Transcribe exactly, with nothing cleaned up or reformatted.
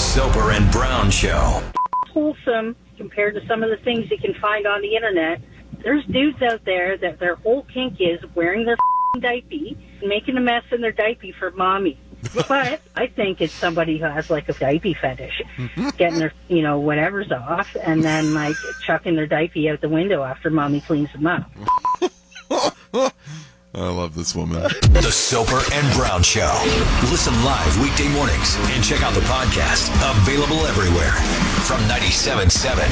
Soper and Brown Show. Wholesome compared to some of the things you can find on the internet. There's dudes out there that their whole kink is wearing their diaper, making a mess in their diaper for mommy. But I think it's somebody who has like a diaper fetish, getting their, you know, whatever's off, and then like chucking their diaper out the window after mommy cleans them up. I love this woman. The Soper and Brown Show. Listen live weekday mornings and check out the podcast. Available everywhere from ninety-seven point seven